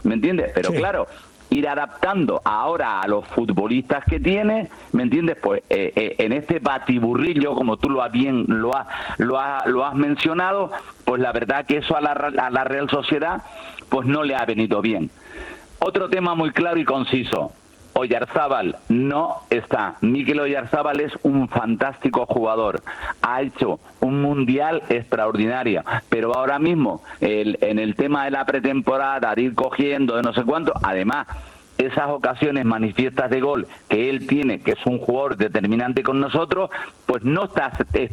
¿me entiendes? Pero claro, ir adaptando ahora a los futbolistas que tiene, ¿me entiendes? Pues en este batiburrillo, como tú lo has mencionado, pues la verdad que eso a la Real Sociedad pues no le ha venido bien. Otro tema muy claro y conciso: Oyarzábal no está. Mikel Oyarzábal es un fantástico jugador, ha hecho un mundial extraordinario, pero ahora mismo en el tema de la pretemporada, de ir cogiendo, de no sé cuánto, además esas ocasiones manifiestas de gol que él tiene, que es un jugador determinante con nosotros, pues no está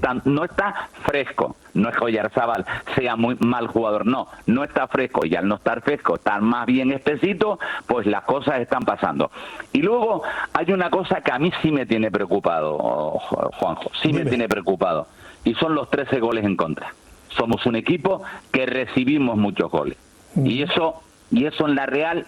fresco. No es que Oyarzábal sea muy mal jugador, no está fresco, y al no estar fresco, estar más bien espesito, pues las cosas están pasando. Y luego hay una cosa que a mí sí me tiene preocupado, Juanjo, me tiene preocupado, y son los 13 goles en contra. Somos un equipo que recibimos muchos goles, y eso en la Real,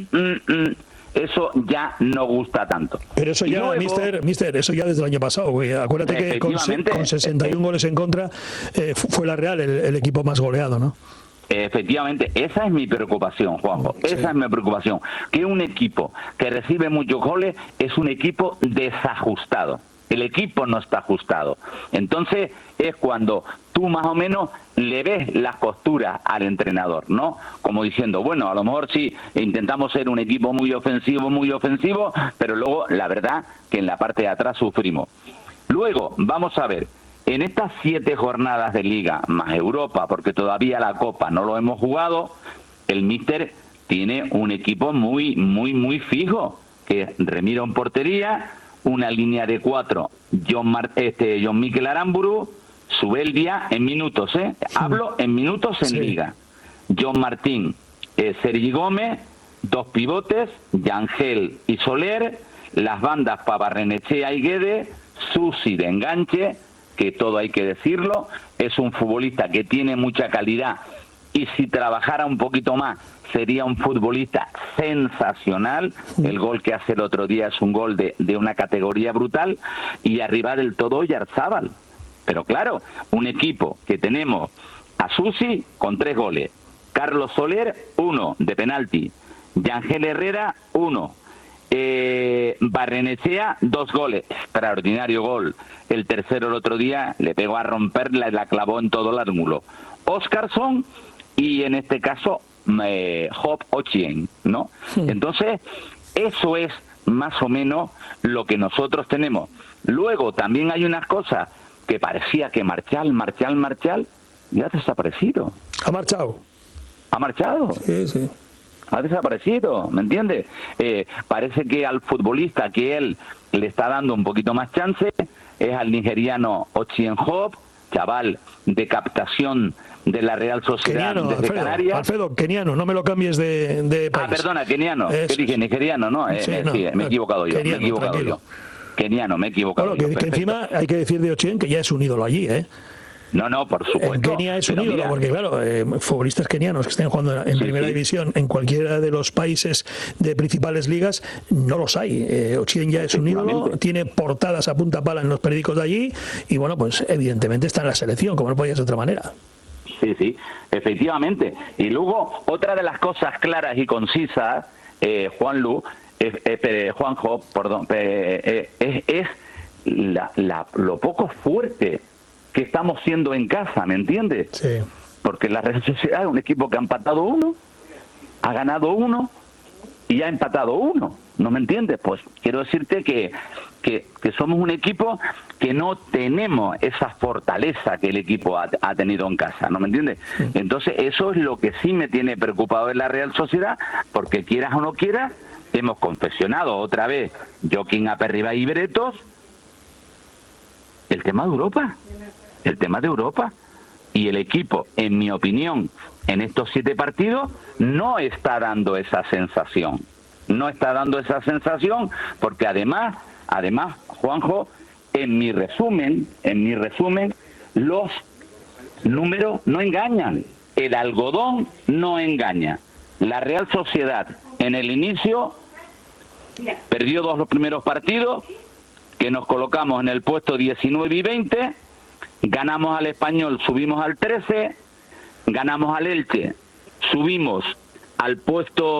eso ya no gusta tanto. Pero eso ya, luego, mister, eso ya desde el año pasado, güey. Acuérdate que con 61 goles en contra fue la Real el equipo más goleado, ¿no? Efectivamente, esa es mi preocupación, Juanjo. Esa es mi preocupación. Que un equipo que recibe muchos goles es un equipo desajustado. El equipo no está ajustado. Entonces es cuando tú más o menos le ves las costuras al entrenador, ¿no? Como diciendo, bueno, a lo mejor sí intentamos ser un equipo muy ofensivo, pero luego la verdad que en la parte de atrás sufrimos. Luego, vamos a ver, en estas 7 jornadas de Liga, más Europa, porque todavía la Copa no lo hemos jugado, el míster tiene un equipo muy fijo, que es Remiro en portería, una línea de 4, John Mikel Aramburu, Zubeldia en minutos, hablo en minutos en Liga, John Martín, Sergi Gómez, 2 pivotes, Yangel y Soler, las bandas para Barrenechea y Guede, Susi de enganche, que todo hay que decirlo, es un futbolista que tiene mucha calidad, y si trabajara un poquito más sería un futbolista sensacional. El gol que hace el otro día es un gol de una categoría brutal, y arriba del todo Oyarzábal. Pero claro, un equipo que tenemos a Susi con 3 goles, Carlos Soler 1 de penalti, Yangel Herrera 1, Barrenechea 2 goles, extraordinario gol. El tercero el otro día le pegó a romperla y la clavó en todo el ángulo. Oscarson y en este caso Job Ochien, ¿no? Entonces, eso es más o menos lo que nosotros tenemos. Luego también hay unas cosas que parecía que Marchal ya ha desaparecido. ¿Ha marchado? ¿Ha marchado? Sí. Ha desaparecido, ¿me entiendes? Parece que al futbolista que él le está dando un poquito más chance es al nigeriano Ochien Job, chaval de captación de la Real Sociedad desde Canarias. Alfredo, keniano, no me lo cambies de país. Perdona, keniano. ¿Qué dije? Nigeriano, ¿no? Sí, me he equivocado yo. Keniano, me he equivocado. Bueno, que encima hay que decir de Ochien que ya es un ídolo allí, ¿eh? No, por supuesto. En Kenia es un ídolo, porque claro, futbolistas kenianos que estén jugando en primera división en cualquiera de los países de principales ligas, no los hay. Ochien ya es un ídolo, tiene portadas a punta pala en los periódicos de allí, y bueno, pues evidentemente está en la selección, como no podía ser de otra manera. Sí, efectivamente. Y luego, otra de las cosas claras y concisas, Juanjo, es lo poco fuerte que estamos siendo en casa, ¿me entiendes? Sí. Porque la Real Sociedad es un equipo que ha empatado 1, ha ganado 1 y ha empatado 1, ¿no me entiendes? Pues quiero decirte que somos un equipo que no tenemos esa fortaleza que el equipo ha tenido en casa, ¿no me entiendes? Sí. Entonces eso es lo que sí me tiene preocupado en la Real Sociedad, porque quieras o no quieras, hemos confesionado otra vez Joaquín Aperriba y Bretos el tema de Europa, y el equipo, en mi opinión, en estos 7 partidos no está dando esa sensación, porque además, Juanjo, en mi resumen, los números no engañan, el algodón no engaña. La Real Sociedad en el inicio perdió 2 los primeros partidos, que nos colocamos en el puesto 19 y 20, ganamos al Español, subimos al 13, ganamos al Elche, subimos al puesto